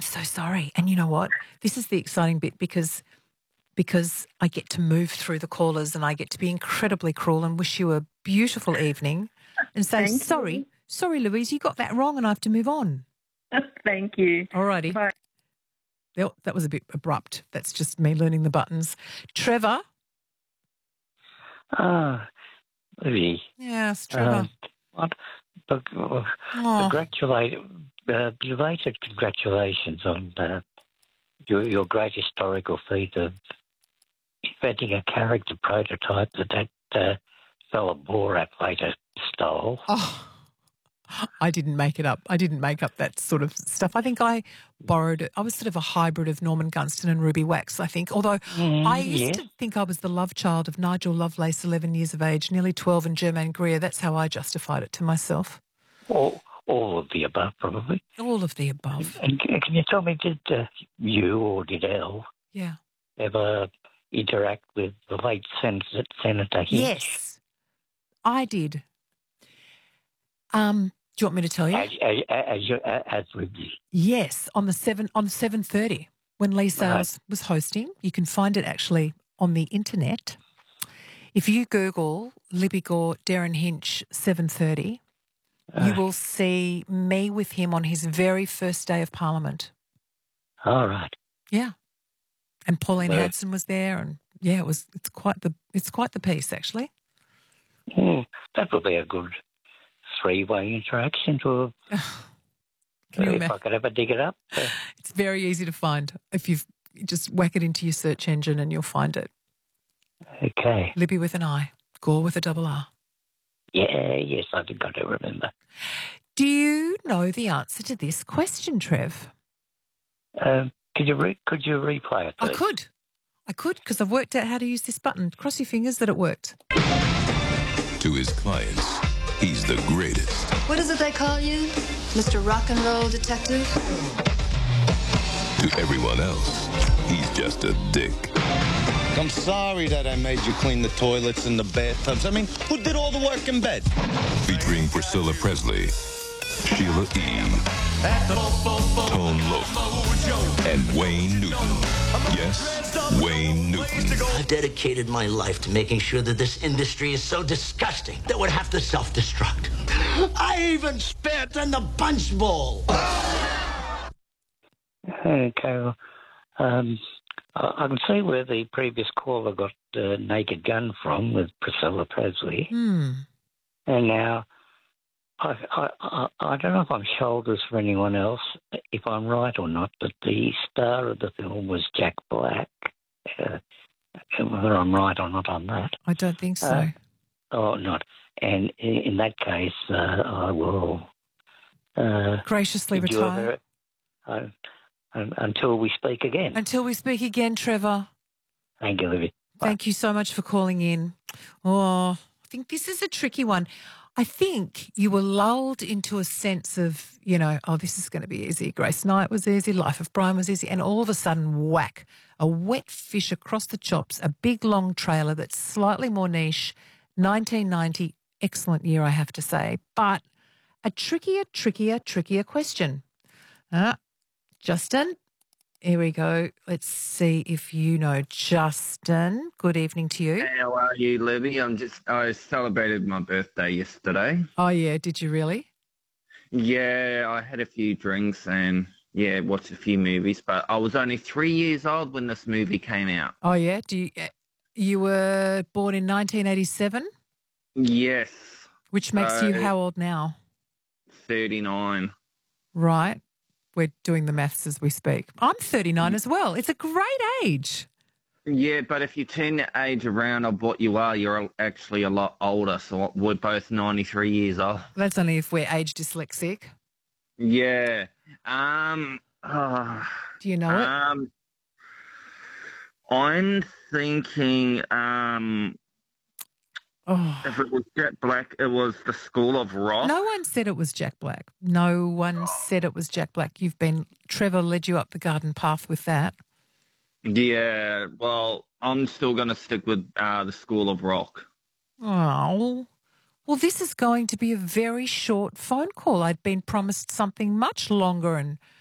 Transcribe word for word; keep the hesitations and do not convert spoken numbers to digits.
so sorry. And you know what? This is the exciting bit because because I get to move through the callers and I get to be incredibly cruel and wish you a beautiful evening and say, Thank sorry, you. sorry, Louise, you got that wrong and I have to move on. Thank you. All righty. Bye. That that was a bit abrupt. That's just me learning the buttons. Trevor? Ah, Libby. Yes, Trevor. Uh, what? But, uh, Oh. congratulate, uh, belated congratulations on uh, your, your great historical feat of inventing a character prototype that that uh, fella Borat later stole. Oh, I didn't make it up. I didn't make up that sort of stuff. I think I borrowed it. I was sort of a hybrid of Norman Gunston and Ruby Wax, I think, although Mm, I used yes. to think I was the love child of Nigel Lovelace, eleven years of age, nearly twelve, and Germaine Greer. That's how I justified it to myself. All, all of the above, probably. All of the above. And c- can you tell me, did uh, you or did Elle Yeah. ever interact with the late Senator, Senator Hinch? Yes, I did. Um, do you want me to tell you? As, as, as, you- as with you. Yes, on the seven on seven thirty when Lee Sales was hosting. You can find it actually on the internet. If you Google Libby Gore, Darren Hinch, seven thirty, you will see me with him on his very first day of Parliament. All right. Yeah, and Pauline Well- Hanson was there, and yeah, it was. It's quite the it's quite the piece actually. Mm, that would be a good three-way interaction to Can you if imagine? I could ever dig it up. Uh, It's very easy to find if you just whack it into your search engine and you'll find it. okay. Libby with an I, Gore with a double R. Yeah, yes, I think I do remember. Do you know the answer to this question, Trev? Um, could you re- could you replay it, I please? could. I could because I've worked out how to use this button. Cross your fingers that it worked. To his clients, he's the greatest. What is it they call you? Mister Rock and Roll Detective? To everyone else, he's just a dick. I'm sorry that I made you clean the toilets and the bathtubs. I mean, who did all the work in bed? Featuring Priscilla Presley, Sheila E., Tone Loc, and Wayne Newton. Yes, Wayne Newton. I've dedicated my life to making sure that this industry is so disgusting that would have to self-destruct. I even spit in the punch bowl. Okay. Well, um, I, I can see where the previous caller got uh, Naked Gun from with Priscilla Presley. Hmm. And now, I, I, I, I don't know if I'm shoulders for anyone else, if I'm right or not, but the star of the film was Jack Black. Uh, whether I'm right or not on that. I don't think so. Uh, Oh, not. And in, in that case, uh, I will uh, Graciously endure retire. the- uh, un- until we speak again. Until we speak again, Trevor. Thank you, Libby. Thank you so much for calling in. Oh, I think this is a tricky one. I think you were lulled into a sense of, you know, oh, this is going to be easy. Grace Knight was easy. Life of Brian was easy. And all of a sudden, whack, a wet fish across the chops, a big, long trailer that's slightly more niche. nineteen ninety, excellent year, I have to say. But a trickier, trickier, trickier question. Uh, Justin, here we go. Let's see if you know. Justin, good evening to you. How are you, Libby? I'm just, I celebrated my birthday yesterday. Oh, yeah, did you really? Yeah, I had a few drinks and, yeah, watched a few movies, but I was only three years old when this movie came out. Oh, yeah? Do you, you were born in nineteen eighty-seven, Yes, which makes you Uh, how old now? thirty-nine. Right. We're doing the maths as we speak. I'm thirty-nine as well. It's a great age. Yeah, but if you turn the age around of what you are, you're actually a lot older, so we're both ninety-three years old. That's only if we're age dyslexic. Yeah. Um, uh, Do you know it? um, I'm thinking, um, Oh. if it was Jet Black, it was the School of Rock. No one said it was Jack Black. No one said it was Jack Black. You've been, Trevor led you up the garden path with that. Yeah, well, I'm still going to stick with uh, the School of Rock. Oh. Well, this is going to be a very short phone call. I'd been promised something much longer and